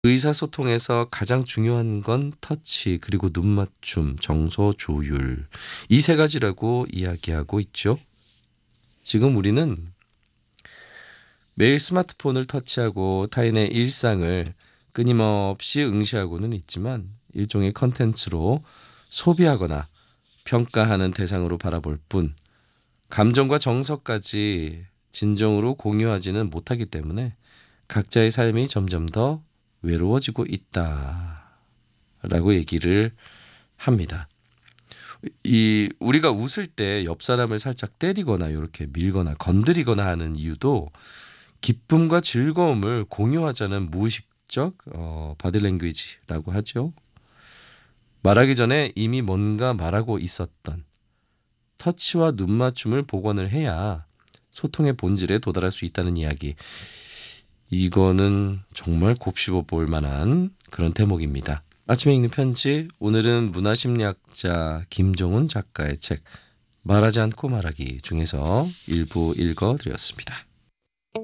의사소통에서 가장 중요한 건 터치, 그리고 눈맞춤, 정서 조율. 이 세 가지라고 이야기하고 있죠. 지금 우리는 매일 스마트폰을 터치하고 타인의 일상을 끊임없이 응시하고는 있지만 일종의 컨텐츠로 소비하거나 평가하는 대상으로 바라볼 뿐 감정과 정서까지 진정으로 공유하지는 못하기 때문에 각자의 삶이 점점 더 외로워지고 있다라고 얘기를 합니다. 우리가 웃을 때 옆 사람을 살짝 때리거나 이렇게 밀거나 건드리거나 하는 이유도 기쁨과 즐거움을 공유하자는 무의식적 바디랭귀지라고 하죠. 말하기 전에 이미 뭔가 말하고 있었던 터치와 눈맞춤을 복원을 해야 소통의 본질에 도달할 수 있다는 이야기. 이거는 정말 곱씹어 볼 만한 그런 대목입니다. 아침에 읽는 편지, 오늘은 문화심리학자 김종훈 작가의 책 말하지 않고 말하기 중에서 일부 읽어드렸습니다.